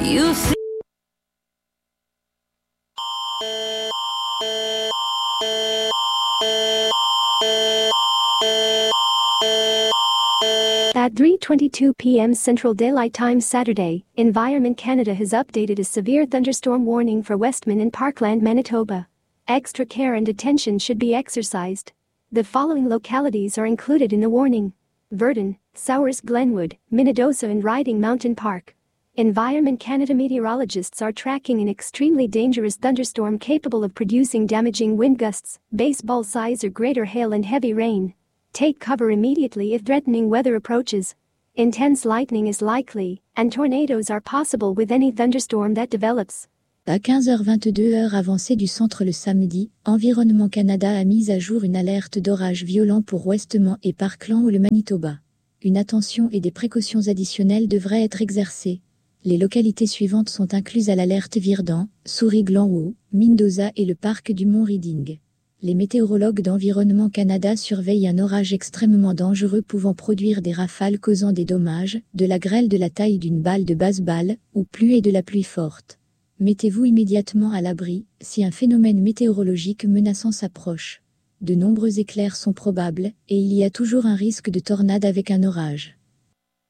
You see At 3:22 p.m. Central Daylight Time Saturday, Environment Canada has updated a severe thunderstorm warning for Westman and Parkland, Manitoba. Extra care and attention should be exercised. The following localities are included in the warning: Virden, Sowers Glenwood, Minnedosa and Riding Mountain Park. Environment Canada meteorologists are tracking an extremely dangerous thunderstorm capable of producing damaging wind gusts, baseball size or greater hail and heavy rain. Take cover immediately if threatening weather approaches. Intense lightning is likely, and tornadoes are possible with any thunderstorm that develops. À 15h22 heure avancée du centre le samedi, Environnement Canada a mis à jour une alerte d'orage violent pour Westman et Parkland ou le Manitoba. Une attention et des précautions additionnelles devraient être exercées. Les localités suivantes sont incluses à l'alerte Virden, Souris-Glenwood, Minnedosa et le parc du Mont Reading. Les météorologues d'Environnement Canada surveillent un orage extrêmement dangereux pouvant produire des rafales causant des dommages, de la grêle de la taille d'une balle de baseball, ou plus et de la pluie forte. Mettez-vous immédiatement à l'abri si un phénomène météorologique menaçant s'approche. De nombreux éclairs sont probables, et il y a toujours un risque de tornade avec un orage.